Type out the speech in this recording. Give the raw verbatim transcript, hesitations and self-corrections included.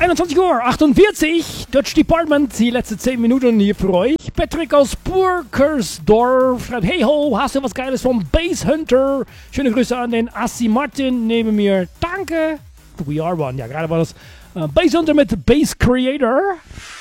einundzwanzig Uhr achtundvierzig, Dutch Department, die letzten zehn Minuten hier für euch. Patrick aus Burkersdorf schreibt, hey ho, hast du was Geiles vom Bass Hunter? Schöne Grüße an den Assi Martin neben mir. Danke. We are one. Ja, gerade war das äh, Bass Hunter mit Bass Creator.